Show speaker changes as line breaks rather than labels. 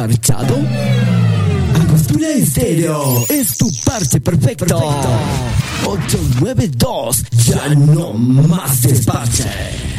desparchado? Angostura Estéreo es tu parche perfecto. 892, ya no más desparche.